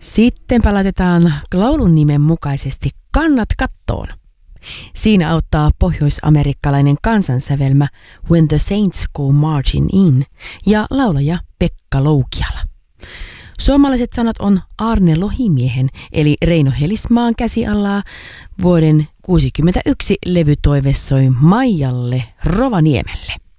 Sitten laitetaan laulun nimen mukaisesti Kannat kattoon. Siinä auttaa pohjoisamerikkalainen kansansävelmä When the Saints Go Marching In ja laulaja Pekka Loukiala. Suomalaiset sanat on Arne Lohimiehen eli Reino Helismaan käsialaa. Vuoden 1961 levy toive soi Maijalle Rovaniemelle.